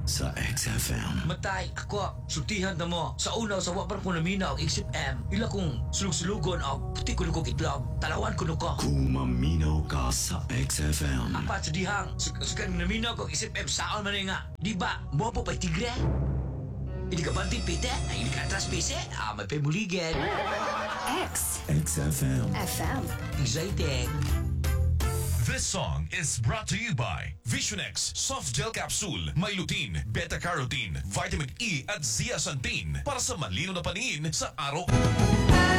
sa XFM. Matay, ako, sultihan na mo. Sa unaw, sa wapar ko namina og isip M. Ila kong sulug-sulugon o puti ko kong itlog. Talawan ko ko. Kumaminaw ka sa XFM. Apat sa dihang, sukan namina kong isip M saon man nga. Di ba, mo po pa'y tigre? Hindi ka banting pite? Ay, hindi ka atras pise? May pemuligen. XFM. FM. Exciting. This song is brought to you by Visionex Soft Gel Capsule. May lutein, beta-carotene, vitamin E at zeaxanthin para sa malino na paningin sa araw.